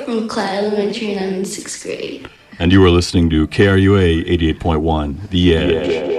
from Clare Elementary and I'm in 6th grade. And you are listening to KRUA 88.1, The Edge.